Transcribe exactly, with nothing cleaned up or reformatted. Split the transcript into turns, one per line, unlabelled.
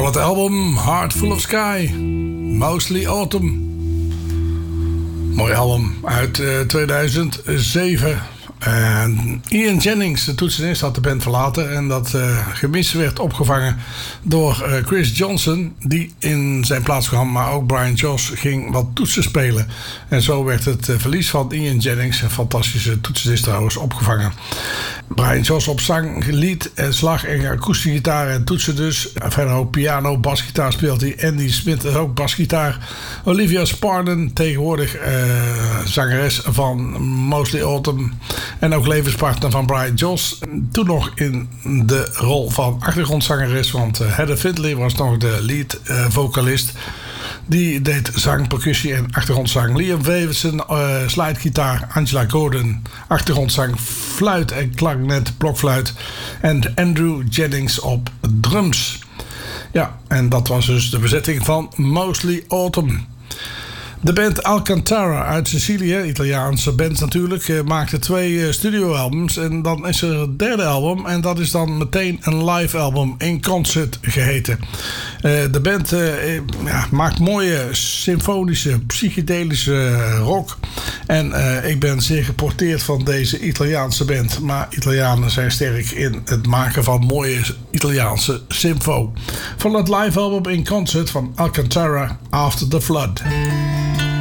het album Heart Full of Sky, Mostly Autumn. Mooi album uit uh, tweeduizend zeven. En Ian Jennings, de toetsenist, had de band verlaten. En dat uh, gemis werd opgevangen door uh, Chris Johnson, die in zijn plaats kwam. Maar ook Brian Joss ging wat toetsen spelen. En zo werd het uh, verlies van Ian Jennings, een fantastische toetsenist trouwens, opgevangen. Brian Joss op zang, lied en slag en akoestische gitaar en toetsen dus. Verder ook piano, basgitaar speelt hij. Andy Smith is ook basgitaar. Olivia Sparden, tegenwoordig uh, zangeres van Mostly Autumn. En ook levenspartner van Brian Joss. Toen nog in de rol van achtergrondzangeres. Want uh, Heather Findlay was nog de lead uh, vocalist. Die deed zang, percussie en achtergrondzang. Liam Davidson, uh, slidegitaar. Angela Gordon, achtergrondzang, fluit en klarinet, blokfluit. En Andrew Jennings op drums. Ja, en dat was dus de bezetting van Mostly Autumn. De band Alcantara uit Sicilië, Italiaanse band natuurlijk, maakte twee studioalbums. En dan is er het derde album en dat is dan meteen een live album in concert geheten. De band ja, maakt mooie symfonische, psychedelische rock. En uh, ik ben zeer geporteerd van deze Italiaanse band. Maar Italianen zijn sterk in het maken van mooie Italiaanse symfo. Van het live album in concert van Alcantara, After the Flood.